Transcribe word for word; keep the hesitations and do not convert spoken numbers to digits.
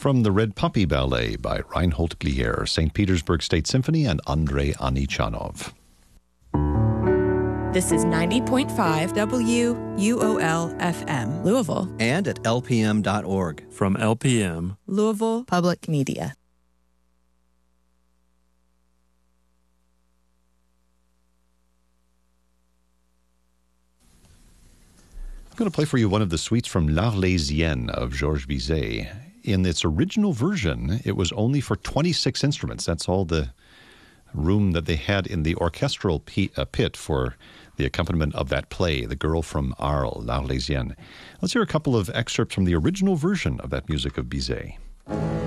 From the Red Poppy Ballet by Reinhold Glier, Saint Petersburg State Symphony, and Andrei Anichanov. This is ninety point five W U O L F M, Louisville. And at L P M dot org. From L P M, Louisville Public Media. I'm going to play for you one of the suites from L'Arlésienne of Georges Bizet. In its original version, it was only for twenty-six instruments. That's all the room that they had in the orchestral pit for the accompaniment of that play, The Girl from Arles, L'Arlésienne. Let's hear a couple of excerpts from the original version of that music of Bizet.